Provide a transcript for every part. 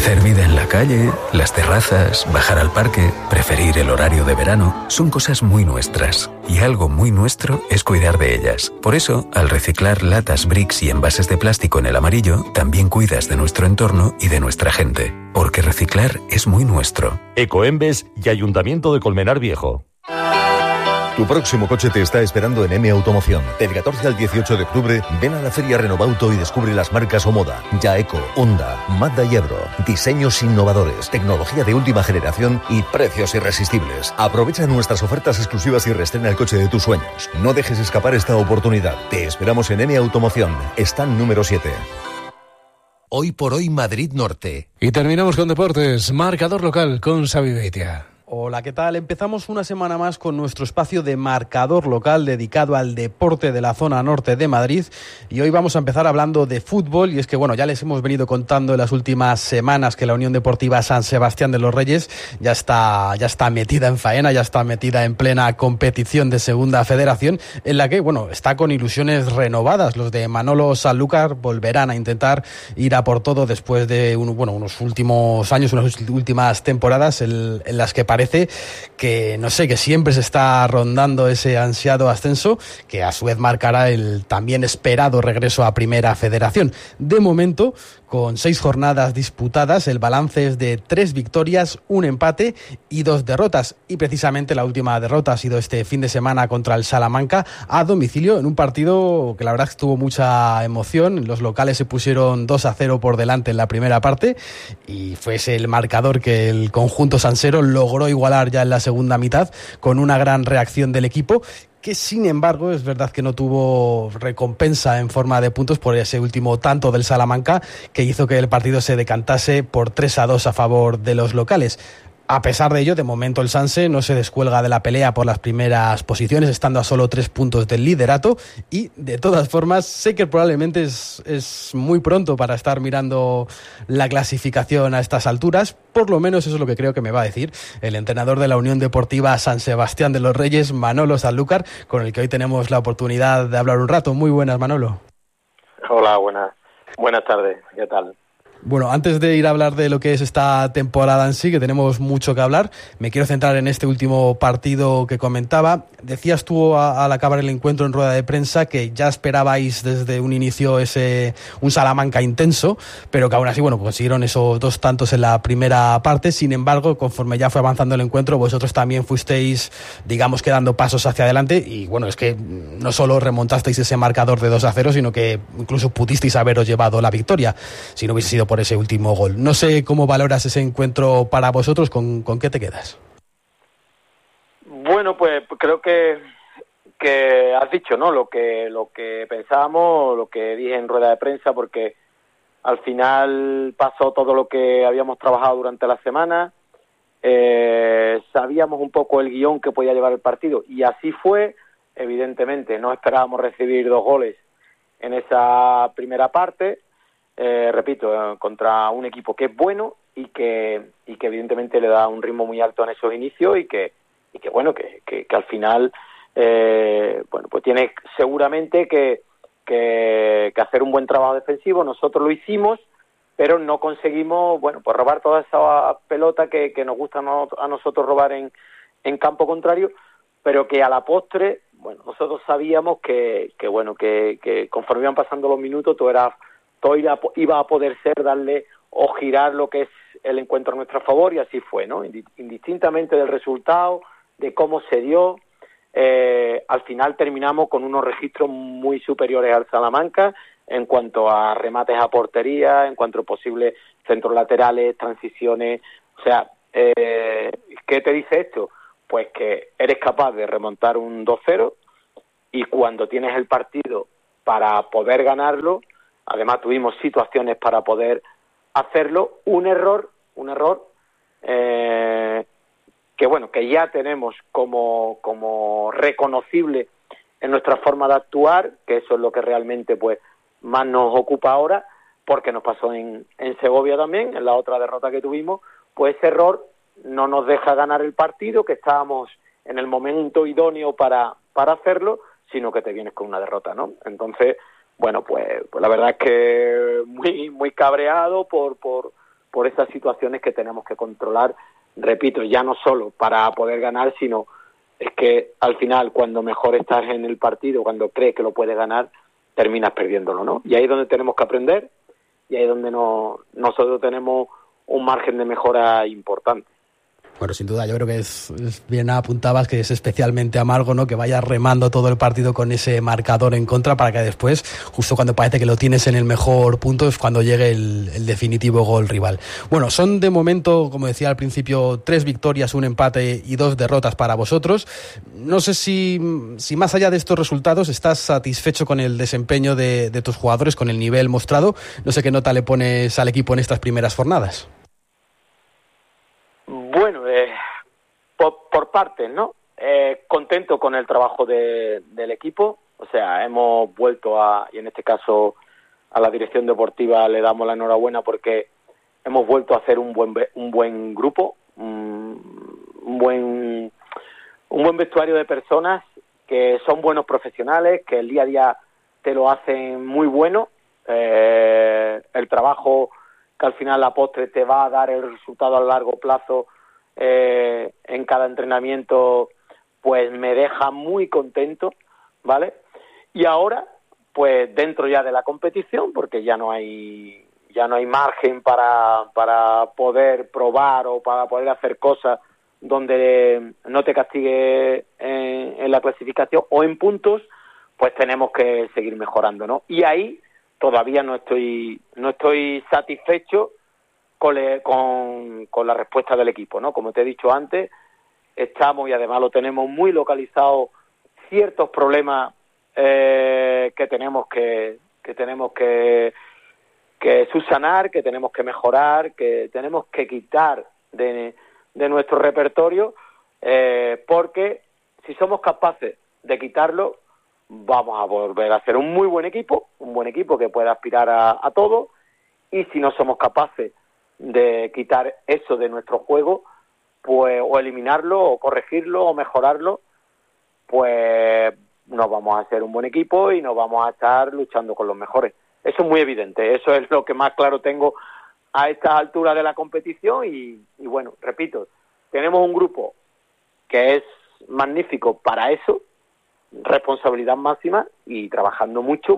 Hacer vida en la calle, las terrazas, bajar al parque, preferir el horario de verano, son cosas muy nuestras. Y algo muy nuestro es cuidar de ellas. Por eso, al reciclar latas, bricks y envases de plástico en el amarillo, también cuidas de nuestro entorno y de nuestra gente. Porque reciclar es muy nuestro. Ecoembes y Ayuntamiento de Colmenar Viejo. Tu próximo coche te está esperando en M Automoción. Del 14 al 18 de octubre, ven a la Feria Renovauto y descubre las marcas Omoda, Jaeco, Honda, Mazda y Ebro. Diseños innovadores, tecnología de última generación y precios irresistibles. Aprovecha nuestras ofertas exclusivas y reestrena el coche de tus sueños. No dejes escapar esta oportunidad. Te esperamos en M Automoción, stand número 7. Hoy por hoy Madrid Norte. Y terminamos con deportes. Marcador local con Xavi Beitia. Hola, ¿qué tal? Empezamos una semana más con nuestro espacio de marcador local dedicado al deporte de la zona norte de Madrid y hoy vamos a empezar hablando de fútbol y es que bueno, ya les hemos venido contando en las últimas semanas que la Unión Deportiva San Sebastián de los Reyes ya está metida en faena, ya está metida en plena competición de Segunda Federación en la que, bueno, está con ilusiones renovadas. Los de Manolo Sanlúcar volverán a intentar ir a por todo después de unos últimos años, unas últimas temporadas en las que parece que, no sé, que siempre se está rondando ese ansiado ascenso, que a su vez marcará el también esperado regreso a Primera Federación. De momento, con 6 jornadas disputadas, el balance es de 3 victorias, 1 empate y 2 derrotas. Y precisamente la última derrota ha sido este fin de semana contra el Salamanca a domicilio, en un partido que la verdad tuvo mucha emoción. Los locales se pusieron 2-0 por delante en la primera parte y fue ese el marcador que el conjunto sansero logró igualar ya en la segunda mitad con una gran reacción del equipo, que sin embargo es verdad que no tuvo recompensa en forma de puntos por ese último tanto del Salamanca que hizo que el partido se decantase por 3-2 a favor de los locales. A pesar de ello, de momento el Sanse no se descuelga de la pelea por las primeras posiciones, estando a solo 3 puntos del liderato y, de todas formas, sé que probablemente es muy pronto para estar mirando la clasificación a estas alturas, por lo menos eso es lo que creo que me va a decir el entrenador de la Unión Deportiva San Sebastián de los Reyes, Manolo Sanlúcar, con el que hoy tenemos la oportunidad de hablar un rato. Muy buenas, Manolo. Hola, buenas tardes, ¿qué tal? Bueno, antes de ir a hablar de lo que es esta temporada en sí, que tenemos mucho que hablar, me quiero centrar en este último partido que comentaba. Decías tú al acabar el encuentro en rueda de prensa que ya esperabais desde un inicio un Salamanca intenso, pero que aún así, bueno, consiguieron esos 2 tantos en la primera parte. Sin embargo, conforme ya fue avanzando el encuentro, vosotros también fuisteis, digamos, que dando pasos hacia adelante y, bueno, es que no solo remontasteis ese marcador de 2-0, sino que incluso pudisteis haberos llevado la victoria si no hubiese sido por ese último gol. No sé cómo valoras ese encuentro para vosotros, ¿con qué te quedas? Bueno, pues creo que has dicho, ¿no? Lo que pensábamos, lo que dije en rueda de prensa, porque al final pasó todo lo que habíamos trabajado durante la semana, sabíamos un poco el guión que podía llevar el partido y así fue. Evidentemente no esperábamos recibir 2 goles en esa primera parte, repito, contra un equipo que es bueno y que evidentemente le da un ritmo muy alto en esos inicios y que al final pues tiene seguramente que hacer un buen trabajo defensivo. Nosotros lo hicimos, pero no conseguimos, pues robar toda esa pelota que nos gusta a nosotros robar en campo contrario, pero que a la postre, bueno, nosotros sabíamos que conforme iban pasando los minutos todo iba a poder ser darle o girar lo que es el encuentro a nuestro favor, y así fue, ¿no? Indistintamente del resultado, de cómo se dio, al final terminamos con unos registros muy superiores al Salamanca en cuanto a remates a portería, en cuanto a posibles centros laterales, transiciones. O sea, ¿qué te dice esto? Pues que eres capaz de remontar un 2-0 y cuando tienes el partido para poder ganarlo, además tuvimos situaciones para poder hacerlo, un error que ya tenemos como reconocible en nuestra forma de actuar, que eso es lo que realmente pues más nos ocupa ahora, porque nos pasó en Segovia también, en la otra derrota que tuvimos, pues ese error no nos deja ganar el partido, que estábamos en el momento idóneo para hacerlo, sino que te vienes con una derrota, ¿no? Entonces, bueno, pues la verdad es que muy cabreado por por esas situaciones que tenemos que controlar, repito, ya no solo para poder ganar, sino es que al final cuando mejor estás en el partido, cuando crees que lo puedes ganar, terminas perdiéndolo, ¿no? Y ahí es donde tenemos que aprender, y ahí es donde nosotros tenemos un margen de mejora importante. Bueno, sin duda, yo creo que es bien apuntabas que es especialmente amargo, ¿no? Que vayas remando todo el partido con ese marcador en contra para que después, justo cuando parece que lo tienes en el mejor punto, es cuando llegue el definitivo gol rival. Bueno, son de momento, como decía al principio, 3 victorias, 1 empate y 2 derrotas para vosotros. No sé si más allá de estos resultados estás satisfecho con el desempeño de tus jugadores, con el nivel mostrado. No sé qué nota le pones al equipo en estas primeras jornadas. Bueno, por partes, ¿no? Contento con el trabajo del equipo, o sea, hemos vuelto y en este caso a la dirección deportiva le damos la enhorabuena porque hemos vuelto a hacer un buen grupo, un buen vestuario de personas que son buenos profesionales, que el día a día te lo hacen muy bueno, el trabajo que al final la postre te va a dar el resultado a largo plazo en cada entrenamiento, pues me deja muy contento, ¿vale? Y ahora, pues dentro ya de la competición, porque ya no hay margen para poder probar o para poder hacer cosas donde no te castigue en la clasificación o en puntos, pues tenemos que seguir mejorando, ¿no? Y ahí todavía no estoy satisfecho con la respuesta del equipo, ¿no? Como te he dicho antes, estamos, y además lo tenemos muy localizado, ciertos problemas que tenemos que subsanar, que tenemos que mejorar, que tenemos que quitar de nuestro repertorio, porque si somos capaces de quitarlo, vamos a volver a ser un muy buen equipo que pueda aspirar a todo, y si no somos capaces de quitar eso de nuestro juego, pues o eliminarlo, o corregirlo, o mejorarlo, pues no vamos a ser un buen equipo y no vamos a estar luchando con los mejores. Eso es muy evidente, eso es lo que más claro tengo a estas alturas de la competición y bueno, repito, tenemos un grupo que es magnífico para eso, responsabilidad máxima y trabajando mucho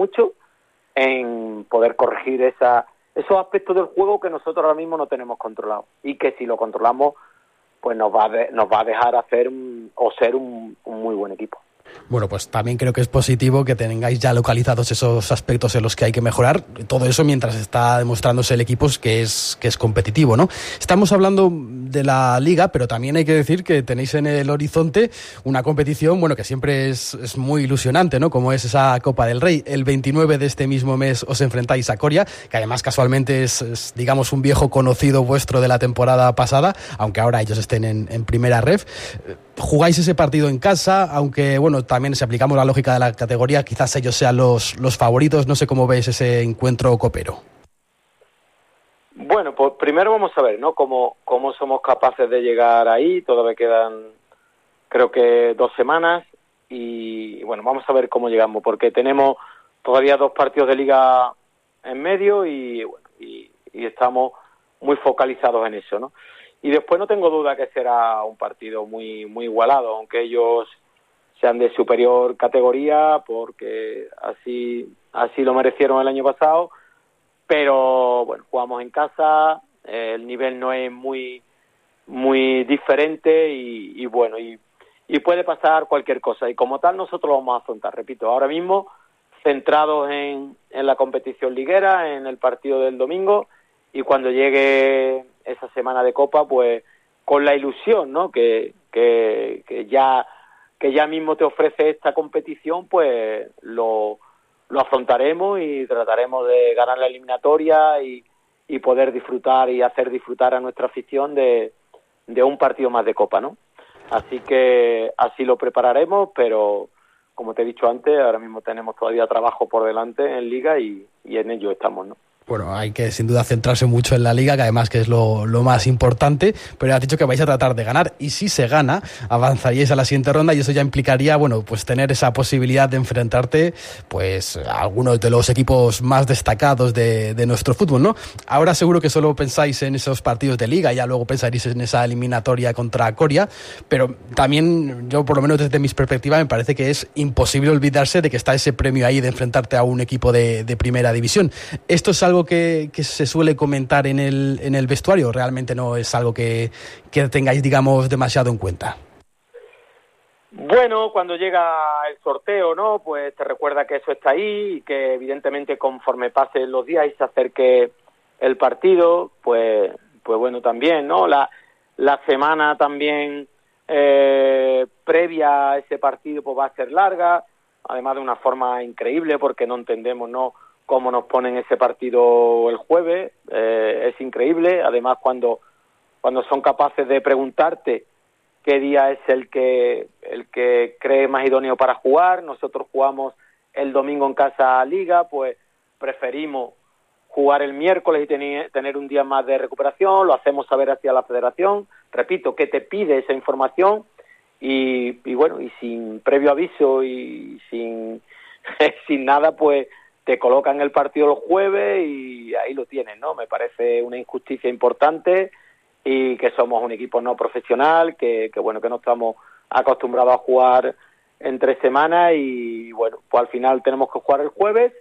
en poder corregir esos aspectos del juego que nosotros ahora mismo no tenemos controlado y que si lo controlamos pues nos va a dejar hacer o ser un muy buen equipo. Bueno, pues también creo que es positivo que tengáis ya localizados esos aspectos en los que hay que mejorar. Todo eso mientras está demostrándose el equipo que es competitivo, ¿no? Estamos hablando de la Liga, pero también hay que decir que tenéis en el horizonte una competición, bueno, que siempre es muy ilusionante, ¿no? Como es esa Copa del Rey. El 29 de este mismo mes os enfrentáis a Coria, que además casualmente es digamos, un viejo conocido vuestro de la temporada pasada, aunque ahora ellos estén en primera ref. Jugáis ese partido en casa, aunque, bueno, también si aplicamos la lógica de la categoría, quizás ellos sean los favoritos. No sé cómo veis ese encuentro copero. Bueno, pues primero vamos a ver, ¿no? Cómo somos capaces de llegar ahí. Todavía quedan, creo que 2 semanas. Y bueno, vamos a ver cómo llegamos, porque tenemos todavía 2 partidos de liga en medio y bueno, y estamos muy focalizados en eso, ¿no? Y después no tengo duda que será un partido muy igualado, aunque ellos sean de superior categoría, porque así lo merecieron el año pasado. Pero bueno, jugamos en casa, el nivel no es muy diferente y bueno, y puede pasar cualquier cosa. Y como tal nosotros lo vamos a afrontar, repito, ahora mismo centrados en la competición liguera, en el partido del domingo, y cuando llegue esa semana de Copa, pues con la ilusión, ¿no? que ya mismo te ofrece esta competición, pues lo afrontaremos y trataremos de ganar la eliminatoria y poder disfrutar y hacer disfrutar a nuestra afición de un partido más de Copa, ¿no? Así que así lo prepararemos, pero como te he dicho antes, ahora mismo tenemos todavía trabajo por delante en Liga y en ello estamos, ¿no? Bueno, hay que sin duda centrarse mucho en la Liga, que además que es lo más importante, pero has dicho que vais a tratar de ganar, y si se gana, avanzaríais a la siguiente ronda, y eso ya implicaría, bueno, pues tener esa posibilidad de enfrentarte pues a algunos de los equipos más destacados de nuestro fútbol, ¿no? Ahora seguro que solo pensáis en esos partidos de Liga, y ya luego pensaréis en esa eliminatoria contra Coria, pero también yo, por lo menos desde mi perspectiva, me parece que es imposible olvidarse de que está ese premio ahí de enfrentarte a un equipo de primera división. Esto es algo que se suele comentar en el vestuario, realmente no es algo que tengáis, digamos, demasiado en cuenta. Bueno, cuando llega el sorteo, ¿no? Pues te recuerda que eso está ahí y que evidentemente conforme pasen los días y se acerque el partido, pues bueno, también, ¿no? La semana también previa a ese partido pues va a ser larga, además de una forma increíble, porque no entendemos, ¿no?, cómo nos ponen ese partido el jueves. Es increíble, además cuando son capaces de preguntarte qué día es el que cree más idóneo para jugar. Nosotros jugamos el domingo en casa Liga, pues preferimos jugar el miércoles y tener un día más de recuperación, lo hacemos saber hacia la federación, repito, que te pide esa información, y bueno, y sin previo aviso y sin nada, pues te colocan el partido el jueves y ahí lo tienes, ¿no? Me parece una injusticia importante, y que somos un equipo no profesional, que bueno, que no estamos acostumbrados a jugar entre semanas, y bueno, pues al final tenemos que jugar el jueves,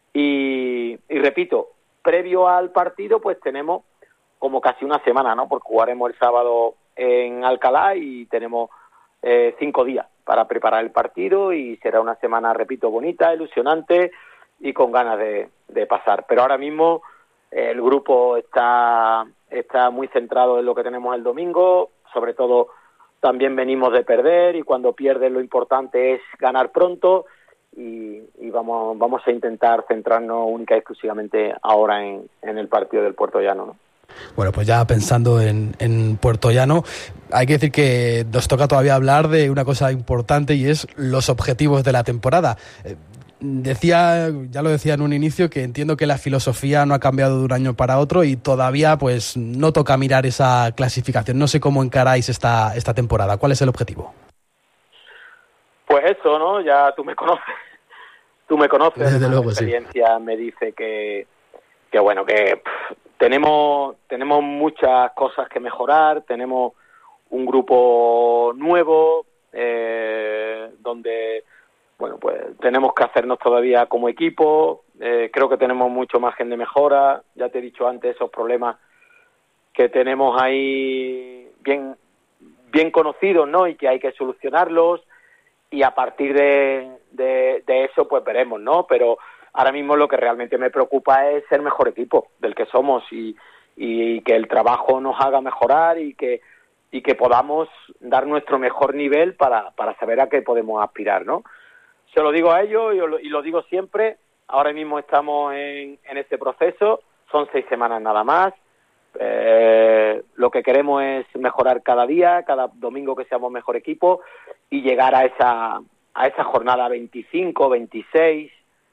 y repito, previo al partido pues tenemos como casi una semana, ¿no? Porque jugaremos el sábado en Alcalá y tenemos 5 días para preparar el partido, y será una semana, repito, bonita, ilusionante y con ganas de pasar. Pero ahora mismo el grupo está muy centrado en lo que tenemos el domingo, sobre todo también venimos de perder, y cuando pierdes lo importante es ganar pronto, y vamos a intentar centrarnos única y exclusivamente ahora en el partido del Puertollano, ¿no? Bueno, pues ya pensando en Puertollano, hay que decir que nos toca todavía hablar de una cosa importante, y es los objetivos de la temporada. Ya lo decía en un inicio, que entiendo que la filosofía no ha cambiado de un año para otro, y todavía pues no toca mirar esa clasificación. No sé cómo encaráis esta temporada. ¿Cuál es el objetivo? Pues eso, ¿no? Ya tú me conoces. Desde luego, la experiencia sí me dice que bueno, que tenemos muchas cosas que mejorar. Tenemos un grupo nuevo donde, bueno, pues tenemos que hacernos todavía como equipo. Creo que tenemos mucho margen de mejora. Ya te he dicho antes, esos problemas que tenemos ahí bien conocidos, ¿no? Y que hay que solucionarlos, y a partir de eso pues veremos, ¿no? Pero ahora mismo lo que realmente me preocupa es ser mejor equipo del que somos, y que el trabajo nos haga mejorar, y que podamos dar nuestro mejor nivel para saber a qué podemos aspirar, ¿no? Se lo digo a ellos y lo digo siempre. Ahora mismo estamos en este proceso, son 6 semanas nada más. Lo que queremos es mejorar cada día, cada domingo que seamos mejor equipo, y llegar a esa jornada 25, 26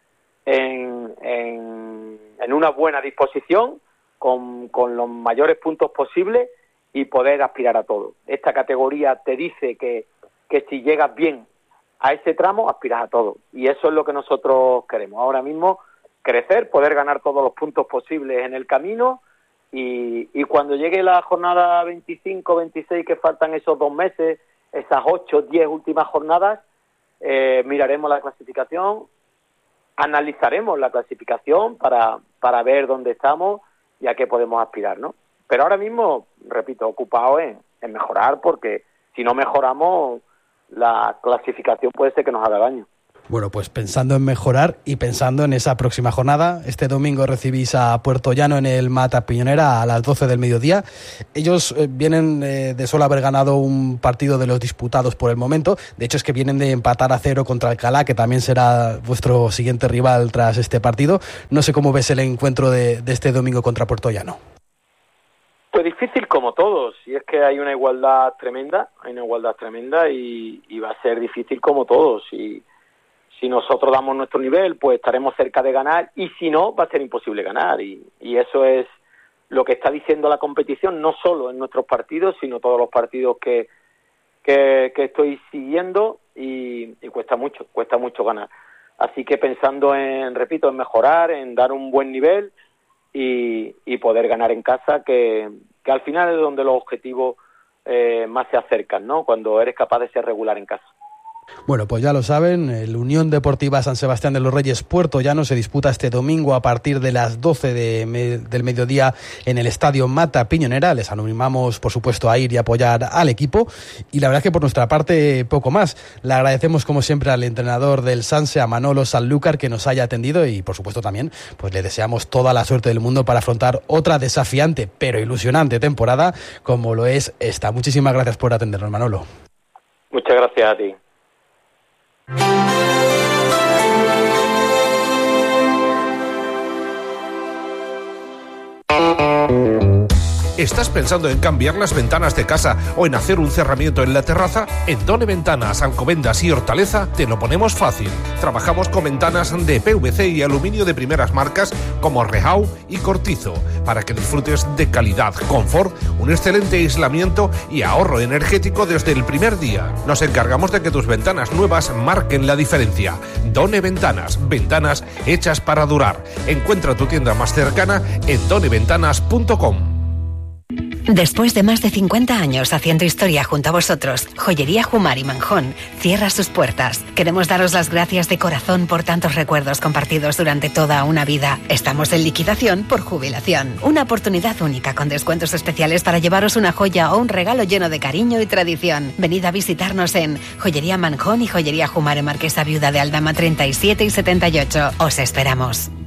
en una buena disposición, con los mayores puntos posibles, y poder aspirar a todo. Esta categoría te dice que si llegas bien a ese tramo, aspiras a todo, y eso es lo que nosotros queremos ahora mismo: crecer, poder ganar todos los puntos posibles en el camino, y cuando llegue la jornada 25, 26, que faltan esos 2 meses, esas 8, 10 últimas jornadas, miraremos la clasificación, analizaremos la clasificación para ver dónde estamos y a qué podemos aspirar, ¿no? Pero ahora mismo, repito, ocupado en mejorar, porque si no mejoramos, la clasificación puede ser que nos haga daño. Bueno, pues pensando en mejorar y pensando en esa próxima jornada, este domingo recibís a Puertollano en el Mata Piñonera a las 12 del mediodía. Ellos vienen de solo haber ganado un partido de los disputados por el momento. De hecho, es que vienen de empatar a 0 contra Alcalá, que también será vuestro siguiente rival tras este partido. No sé cómo ves el encuentro de este domingo contra Puertollano. Pues difícil como todos, y es que hay una igualdad tremenda, y va a ser difícil como todos, y Si nosotros damos nuestro nivel, pues estaremos cerca de ganar, y si no, va a ser imposible ganar, y eso es lo que está diciendo la competición, no solo en nuestros partidos, sino todos los partidos que estoy siguiendo, y cuesta mucho ganar. Así que pensando en mejorar, en dar un buen nivel y poder ganar en casa, que al final es donde los objetivos más se acercan, ¿no? Cuando eres capaz de ser regular en casa. Bueno, pues ya lo saben, el Unión Deportiva San Sebastián de los Reyes Puerto Llano se disputa este domingo a partir de las 12 del mediodía en el Estadio Mata Piñonera. Les animamos, por supuesto, a ir y apoyar al equipo, y la verdad es que por nuestra parte poco más. Le agradecemos como siempre al entrenador del Sanse, a Manolo Sanlúcar, que nos haya atendido, y por supuesto también pues le deseamos toda la suerte del mundo para afrontar otra desafiante pero ilusionante temporada como lo es esta. Muchísimas gracias por atendernos, Manolo. Muchas gracias a ti. ¿Estás pensando en cambiar las ventanas de casa o en hacer un cerramiento en la terraza? En Done Ventanas, Alcobendas y Hortaleza te lo ponemos fácil. Trabajamos con ventanas de PVC y aluminio de primeras marcas como Rehau y Cortizo, para que disfrutes de calidad, confort, un excelente aislamiento y ahorro energético desde el primer día. Nos encargamos de que tus ventanas nuevas marquen la diferencia. Done Ventanas, ventanas hechas para durar. Encuentra tu tienda más cercana en doneventanas.com. Después de más de 50 años haciendo historia junto a vosotros, Joyería Jumar y Manjón cierra sus puertas. Queremos daros las gracias de corazón por tantos recuerdos compartidos durante toda una vida. Estamos en liquidación por jubilación. Una oportunidad única con descuentos especiales para llevaros una joya o un regalo lleno de cariño y tradición. Venid a visitarnos en Joyería Manjón y Joyería Jumar en Marquesa Viuda de Aldama 37 y 78. Os esperamos.